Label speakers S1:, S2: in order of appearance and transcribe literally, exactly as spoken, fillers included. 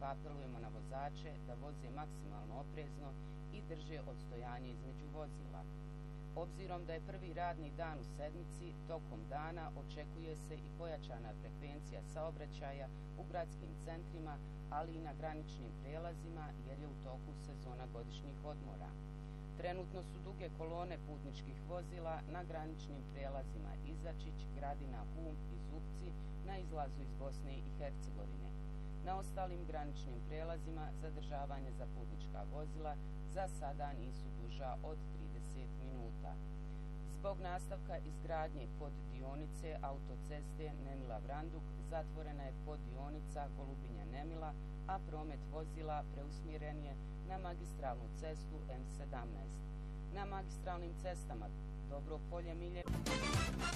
S1: apelujemo na vozače da voze maksimalno oprezno i drže odstojanje između vozila. Obzirom da je prvi radni dan u sedmici, tokom dana očekuje se i pojačana frekvencija saobraćaja u gradskim centrima, ali i na graničnim prijelazima jer je u toku sezona godišnjih odmora. Trenutno su duge kolone putničkih vozila na graničnim prijelazima Izačić, Gradina, Hum i Zupci na izlazu iz Bosne i Hercegovine. Na ostalim graničnim prijelazima zadržavanje za putnička vozila za sada nisu duža od trideset minuta. Zbog nastavka izgradnje poddionice autoceste Nemila-Vranduk zatvorena je poddionica Golubinja-Nemila, a promet vozila preusmjeren je na magistralnu cestu M sedamnaest. Na magistralnim cestama Dobro Polje-Milje